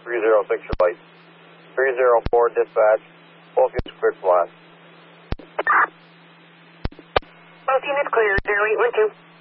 306 your light. 304 dispatch. Both units cleared from last. Both units clear. 0812.